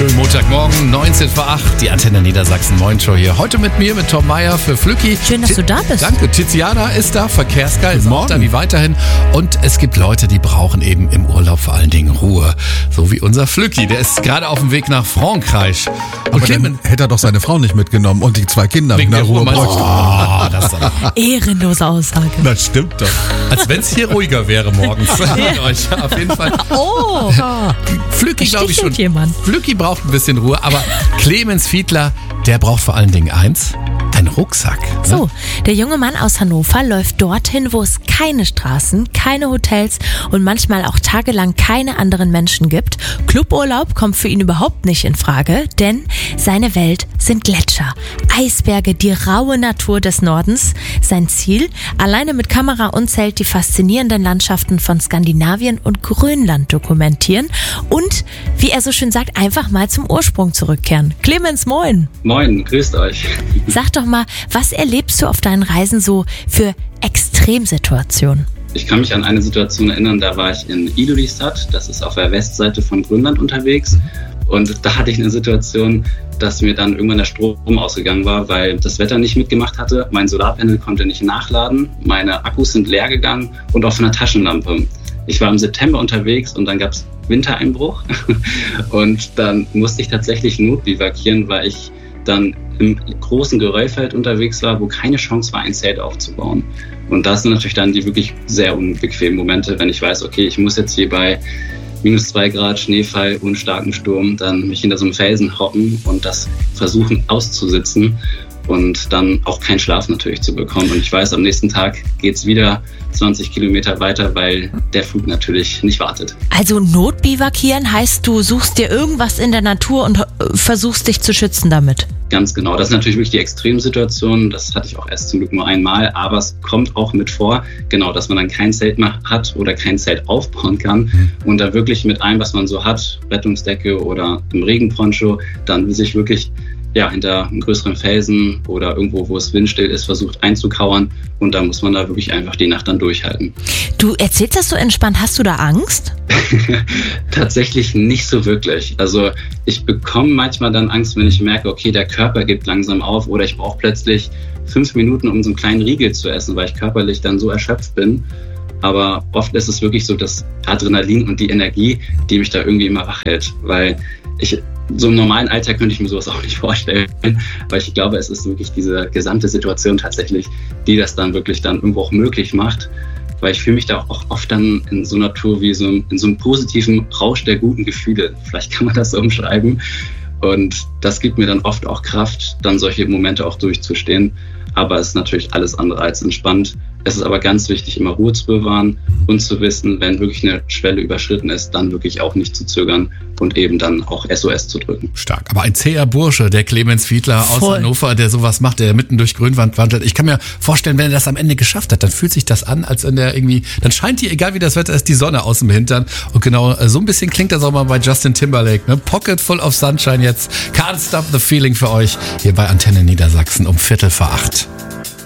Schönen Montagmorgen, 19 vor 8, die Antenne Niedersachsen Morning Show hier. Heute mit mir, mit Tom Meyer für Flücki. Schön, dass du da bist. Danke. Tiziana ist da, Verkehrsgeil, ist auch da wie weiterhin. Und es gibt Leute, die brauchen eben im Urlaub vor allen Dingen Ruhe. So wie unser Flücki, der ist gerade auf dem Weg nach Frankreich. Aber dann hätte er doch seine Frau nicht mitgenommen und die 2 Kinder wegen in der Ruhe bräuchte. Oh, das ist aber ehrenlose Aussage. Das stimmt doch. als wenn es hier ruhiger wäre morgens. Mit euch. Auf jeden Fall. Oh, Flücki, glaube ich schon. Jemand. Flücki braucht ein bisschen Ruhe, aber Clemens Fiedler, der braucht vor allen Dingen eins: einen Rucksack. Ne? So, der junge Mann aus Hannover läuft dorthin, wo es keine Straßen, keine Hotels und manchmal auch tagelang keine anderen Menschen gibt. Cluburlaub kommt für ihn überhaupt nicht in Frage, denn seine Welt sind Gletscher, Eisberge, die raue Natur des Nordens. Sein Ziel: alleine mit Kamera und Zelt die faszinierenden Landschaften von Skandinavien und Grönland dokumentieren und, wie er so schön sagt, einfach mal zum Ursprung zurückkehren. Clemens, moin! Moin, grüßt euch. Sag doch mal, was erlebst du auf deinen Reisen so für Extremsituationen? Ich kann mich an eine Situation erinnern, da war ich in Ilulissat, das ist auf der Westseite von Grönland unterwegs. Und da hatte ich eine Situation, dass mir dann irgendwann der Strom ausgegangen war, weil das Wetter nicht mitgemacht hatte. Mein Solarpanel konnte nicht nachladen, meine Akkus sind leer gegangen und auch von der Taschenlampe. Ich war im September unterwegs und dann gab es Wintereinbruch und dann musste ich tatsächlich notbivakieren, weil ich dann im großen Geröllfeld unterwegs war, wo keine Chance war, ein Zelt aufzubauen. Und das sind natürlich dann die wirklich sehr unbequemen Momente, wenn ich weiß, okay, ich muss jetzt hier bei -2 Grad Schneefall und starkem Sturm dann mich hinter so einem Felsen hocken und das versuchen auszusitzen und dann auch keinen Schlaf natürlich zu bekommen. Und ich weiß, am nächsten Tag geht's wieder 20 Kilometer weiter, weil der Flug natürlich nicht wartet. Also Notbivakieren heißt, du suchst dir irgendwas in der Natur und versuchst dich zu schützen damit? Ganz genau. Das ist natürlich wirklich die Extremsituation. Das hatte ich auch erst zum Glück nur einmal, aber es kommt auch mit vor, genau, dass man dann kein Zelt mehr hat oder kein Zelt aufbauen kann und da wirklich mit allem, was man so hat, Rettungsdecke oder im Regenponcho, dann sich wirklich hinter einem größeren Felsen oder irgendwo, wo es windstill ist, versucht einzukauern und da muss man da wirklich einfach die Nacht dann durchhalten. Du erzählst das so entspannt, hast du da Angst? Tatsächlich nicht so wirklich. Also ich bekomme manchmal dann Angst, wenn ich merke, okay, der Körper gibt langsam auf oder ich brauche plötzlich 5 Minuten, um so einen kleinen Riegel zu essen, weil ich körperlich dann so erschöpft bin. Aber oft ist es wirklich so das Adrenalin und die Energie, die mich da irgendwie immer wach hält, weil so im normalen Alltag könnte ich mir sowas auch nicht vorstellen, weil ich glaube, es ist wirklich diese gesamte Situation tatsächlich, die das dann wirklich dann irgendwo auch möglich macht, weil ich fühle mich da auch oft dann in so einer Tour wie in so einem positiven Rausch der guten Gefühle. Vielleicht kann man das so umschreiben und das gibt mir dann oft auch Kraft, dann solche Momente auch durchzustehen, aber es ist natürlich alles andere als entspannt. Es ist aber ganz wichtig, immer Ruhe zu bewahren und zu wissen, wenn wirklich eine Schwelle überschritten ist, dann wirklich auch nicht zu zögern und eben dann auch SOS zu drücken. Stark. Aber ein zäher Bursche, der Clemens Fiedler aus Hannover, der sowas macht, der mitten durch Grönland wandert. Ich kann mir vorstellen, wenn er das am Ende geschafft hat, dann fühlt sich das an, als wenn der irgendwie, dann scheint hier, egal wie das Wetter ist, die Sonne aus dem Hintern. Und genau so ein bisschen klingt das auch mal bei Justin Timberlake. Ne? Pocket full of sunshine jetzt. Can't stop the feeling für euch hier bei Antenne Niedersachsen um 7:45.